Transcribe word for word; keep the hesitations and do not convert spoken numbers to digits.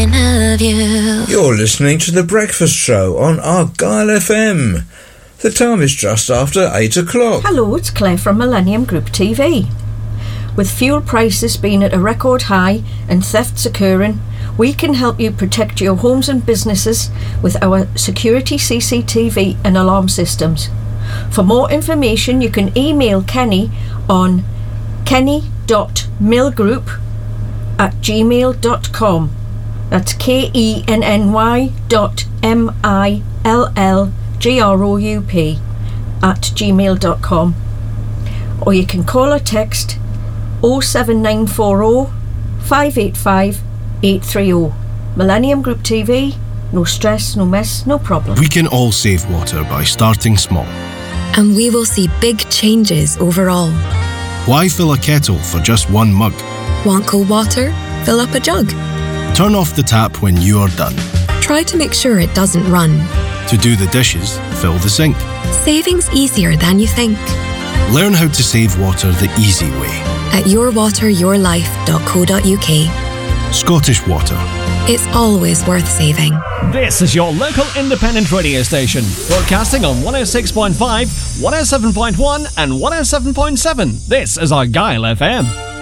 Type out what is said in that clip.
thinking of you. You're listening to The Breakfast Show on Argyle F M. The time is just after eight o'clock. Hello, it's Claire from Millennium Group T V. With fuel prices being at a record high and thefts occurring, we can help you protect your homes and businesses with our security C C T V and alarm systems. For more information, you can email Kenny on kenny dot millgroup at gmail dot com. That's K E N N Y dot M I L L G R O U P at gmail dot com. Or you can call or text oh seven nine four oh, five eight five, eight three oh. Millennium Group T V, no stress, no mess, no problem. We can all save water by starting small. And we will see big changes overall. Why fill a kettle for just one mug? Want cold water? Fill up a jug. Turn off the tap when you are done. Try to make sure it doesn't run. To do the dishes, fill the sink. Saving's easier than you think. Learn how to save water the easy way. At your water your life dot co dot U K. Scottish Water. It's always worth saving. This is your local independent radio station, broadcasting on one oh six point five, one oh seven point one and one oh seven point seven. This is Argyle F M.